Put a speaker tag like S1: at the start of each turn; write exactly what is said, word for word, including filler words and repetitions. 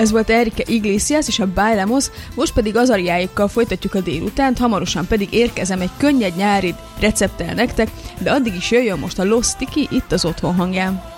S1: Ez volt Enrique Iglesias és a Bailamos, most pedig Azariáékkal folytatjuk a délutánt, hamarosan pedig érkezem egy könnyed nyári recepttel nektek, de addig is jöjjön most a Los Tiki itt az Otthon hangján.